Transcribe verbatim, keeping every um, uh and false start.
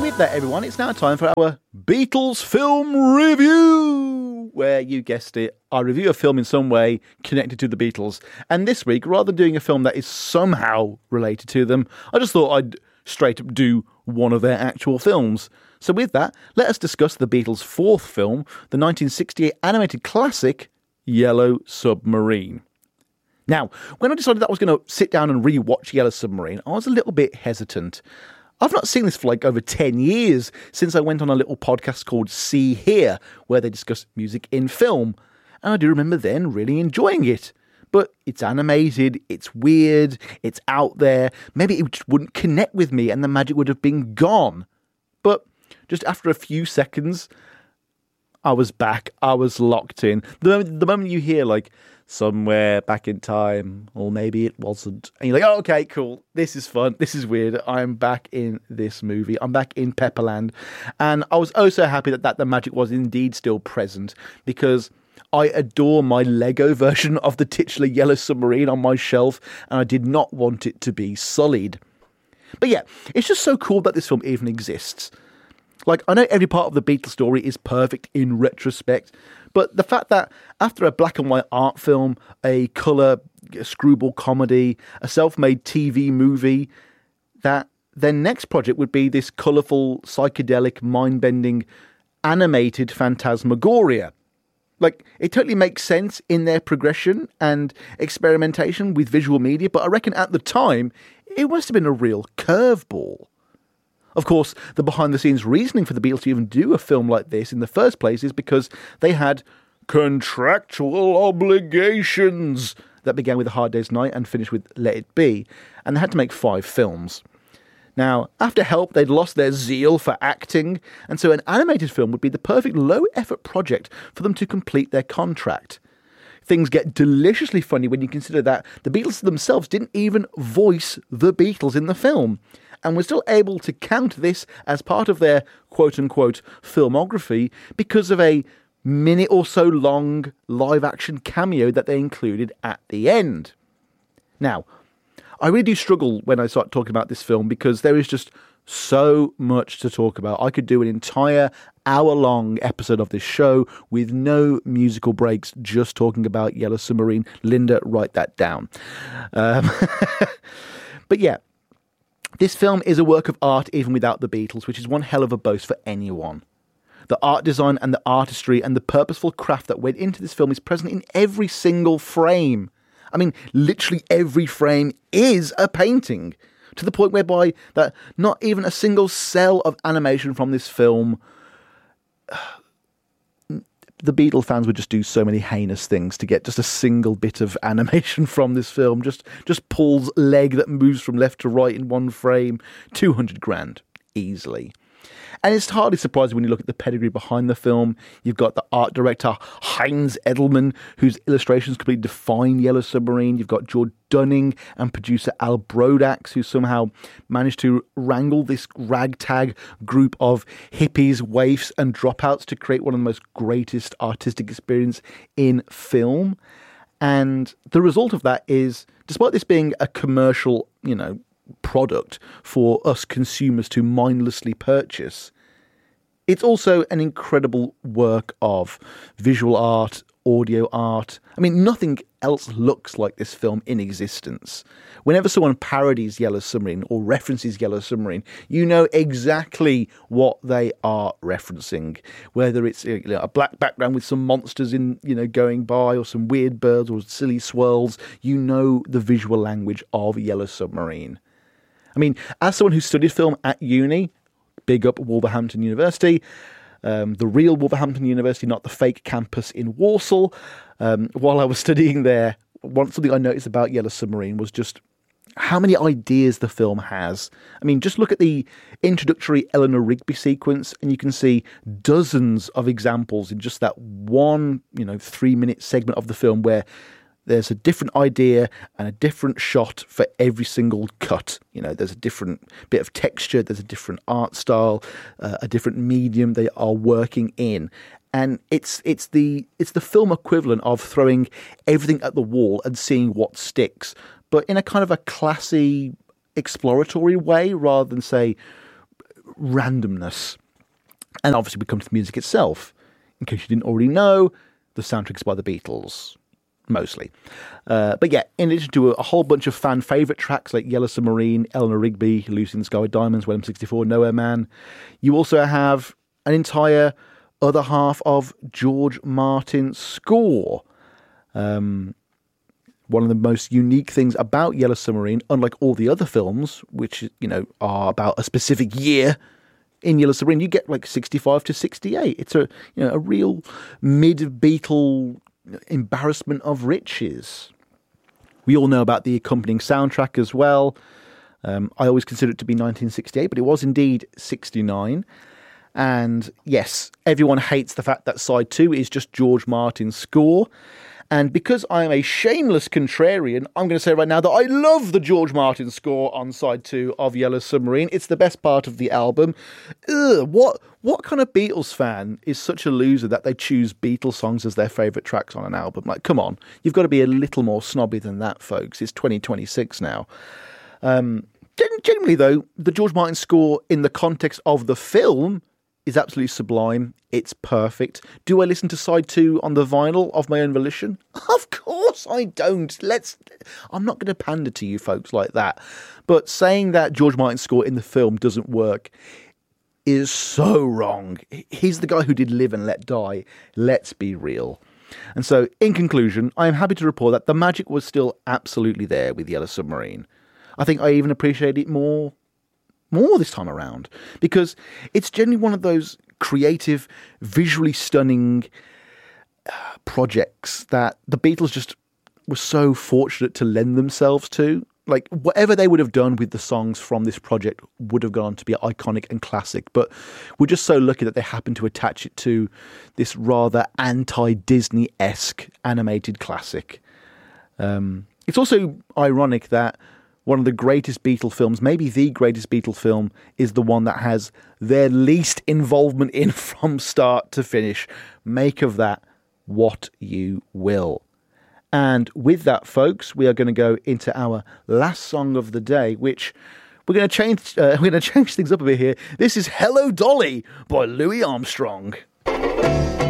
with that, everyone, it's now time for our Beatles film review, where, you guessed it, I review a film in some way connected to the Beatles. And this week, rather than doing a film that is somehow related to them, I just thought I'd straight up do one of their actual films. So with that, let us discuss the Beatles' fourth film, the nineteen sixty-eight animated classic, Yellow Submarine. Now, when I decided that I was going to sit down and re-watch Yellow Submarine, I was a little bit hesitant. I've not seen this for like over ten years since I went on a little podcast called See Here, where they discuss music in film. And I do remember then really enjoying it. But it's animated, it's weird, it's out there. Maybe it just wouldn't connect with me and the magic would have been gone. But just after a few seconds, I was back. I was locked in. The moment, the moment you hear like, somewhere back in time, or maybe it wasn't, and you're like, oh, okay, cool, this is fun, this is weird, I'm back in this movie, I'm back in Pepperland. And I was oh so happy that, that the magic was indeed still present, because I adore my Lego version of the titular Yellow Submarine on my shelf, and I did not want it to be sullied. But yeah, it's just so cool that this film even exists. Like, I know every part of the Beatles story is perfect in retrospect, but the fact that after a black and white art film, a colour screwball comedy, a self-made T V movie, that their next project would be this colourful, psychedelic, mind-bending, animated phantasmagoria. Like, it totally makes sense in their progression and experimentation with visual media, but I reckon at the time, it must have been a real curveball. Of course, the behind-the-scenes reasoning for the Beatles to even do a film like this in the first place is because they had contractual obligations that began with A Hard Day's Night and finished with Let It Be, and they had to make five films. Now, after Help, they'd lost their zeal for acting, and so an animated film would be the perfect low-effort project for them to complete their contract. Things get deliciously funny when you consider that the Beatles themselves didn't even voice the Beatles in the film, and were still able to count this as part of their quote-unquote filmography because of a minute or so long live-action cameo that they included at the end. Now, I really do struggle when I start talking about this film because there is just so much to talk about. I could do an entire hour-long episode of this show with no musical breaks, just talking about Yellow Submarine. Linda, write that down. Um, but yeah, this film is a work of art even without the Beatles, which is one hell of a boast for anyone. The art design and the artistry and the purposeful craft that went into this film is present in every single frame. I mean, literally every frame is a painting, to the point whereby that not even a single cell of animation from this film... The Beatle fans would just do so many heinous things to get just a single bit of animation from this film. Just just Paul's leg that moves from left to right in one frame. two hundred grand, easily. And it's hardly surprising when you look at the pedigree behind the film. You've got the art director, Heinz Edelman, whose illustrations completely define Yellow Submarine. You've got George Dunning and producer Al Brodax, who somehow managed to wrangle this ragtag group of hippies, waifs, and dropouts to create one of the most greatest artistic experience in film. And the result of that is, despite this being a commercial, you know, product for us consumers to mindlessly purchase, it's also an incredible work of visual art, audio art. I mean, nothing else looks like this film in existence. Whenever someone parodies Yellow Submarine or references Yellow Submarine, you know exactly what they are referencing. Whether it's, you know, a black background with some monsters in, you know, going by, or some weird birds or silly swirls, you know the visual language of Yellow Submarine. I mean, as someone who studied film at uni, big up Wolverhampton University, um, the real Wolverhampton University, not the fake campus in Walsall, um, while I was studying there, one something I noticed about Yellow Submarine was just how many ideas the film has. I mean, just look at the introductory Eleanor Rigby sequence, and you can see dozens of examples in just that one, you know, three-minute segment of the film where there's a different idea and a different shot for every single cut. You know, there's a different bit of texture, there's a different art style, uh, a different medium they are working in. And it's it's the it's the film equivalent of throwing everything at the wall and seeing what sticks, but in a kind of a classy, exploratory way, rather than, say, randomness. And obviously we come to the music itself. In case you didn't already know, the soundtrack's by the Beatles. Mostly. Uh, but yeah, in addition to a, a whole bunch of fan favourite tracks like Yellow Submarine, Eleanor Rigby, Lucy in the Sky with Diamonds, Welcome sixty-four, Nowhere Man, you also have an entire other half of George Martin's score. Um, one of the most unique things about Yellow Submarine, unlike all the other films, which, you know, are about a specific year, in Yellow Submarine, you get like sixty-five to sixty-eight. It's a, you know, a real mid-Beatle embarrassment of riches. We all know about the accompanying soundtrack as well. Um, I always consider it to be nineteen sixty-eight, but it was indeed sixty-nine. And yes, everyone hates the fact that side two is just George Martin's score. And because I am a shameless contrarian, I'm going to say right now that I love the George Martin score on side two of Yellow Submarine. It's the best part of the album. Ugh, what what kind of Beatles fan is such a loser that they choose Beatles songs as their favourite tracks on an album? Like, come on. You've got to be a little more snobby than that, folks. It's twenty twenty-six now. Um, generally, though, the George Martin score in the context of the film is absolutely sublime. It's perfect. Do I listen to side two on the vinyl of my own volition? Of course I don't. Let's. I'm not going to pander to you folks like that. But saying that George Martin's score in the film doesn't work is so wrong. He's the guy who did Live and Let Die. Let's be real. And so, in conclusion, I am happy to report that the magic was still absolutely there with Yellow Submarine. I think I even appreciate it more more this time around, because it's generally one of those creative, visually stunning uh, projects that the Beatles just were so fortunate to lend themselves to. Like, whatever they would have done with the songs from this project would have gone on to be iconic and classic, but we're just so lucky that they happened to attach it to this rather anti-Disney-esque animated classic. Um, it's also ironic that one of the greatest Beatle films, maybe the greatest Beatle film, is the one that has their least involvement in from start to finish. Make of that what you will. And with that, folks, we are going to go into our last song of the day, which we're going to change. Uh, we're going to change things up a bit here. This is "Hello, Dolly" by Louis Armstrong.